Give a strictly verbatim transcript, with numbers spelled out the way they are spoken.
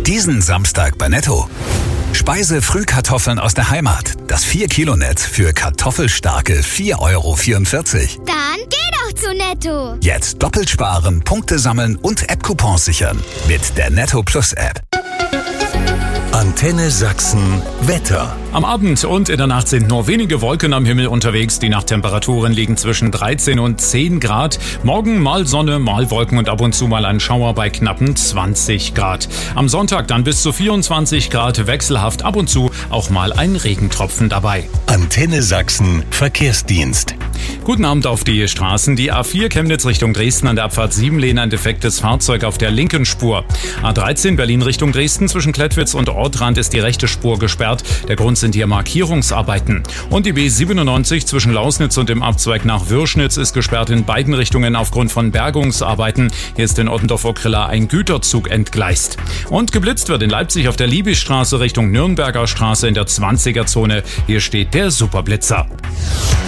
Diesen Samstag bei Netto. Speise-Frühkartoffeln aus der Heimat. Das vier Kilo Netz für kartoffelstarke vier Euro vierundvierzig. Dann geh doch zu Netto. Jetzt doppelt sparen, Punkte sammeln und App-Coupons sichern. Mit der Netto Plus App. Antenne Sachsen Wetter. Am Abend und in der Nacht sind nur wenige Wolken am Himmel unterwegs. Die Nachttemperaturen liegen zwischen dreizehn und zehn Grad. Morgen mal Sonne, mal Wolken und ab und zu mal ein Schauer bei knappen zwanzig Grad. Am Sonntag dann bis zu vierundzwanzig Grad, wechselhaft, ab und zu auch mal ein Regentropfen dabei. Antenne Sachsen Verkehrsdienst. Guten Abend auf die Straßen. Die A vier Chemnitz Richtung Dresden an der Abfahrt Siebenlehn ein defektes Fahrzeug auf der linken Spur. A dreizehn Berlin Richtung Dresden zwischen Klettwitz und Ortrand ist die rechte Spur gesperrt. Der Grund sind hier Markierungsarbeiten. Und die B siebenundneunzig zwischen Lausnitz und dem Abzweig nach Würschnitz ist gesperrt in beiden Richtungen aufgrund von Bergungsarbeiten. Hier ist in Ottendorf-Okrilla ein Güterzug entgleist. Und geblitzt wird in Leipzig auf der Liebigstraße Richtung Nürnberger Straße in der zwanziger Zone. Hier steht der Superblitzer.